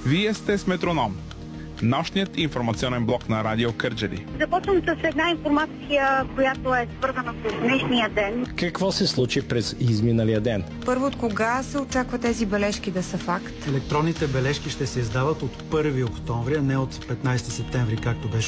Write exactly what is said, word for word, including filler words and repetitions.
Вие сте с Метроном, нощният информационен блок на Радио Кърджали. Започвам с една информация, която е свързана с днешния ден. Какво се случи през изминалия ден? Първо, от кога се очаква тези бележки да са факт? Електронните бележки ще се издават от първи октомври, а не от петнайсети септември, както беше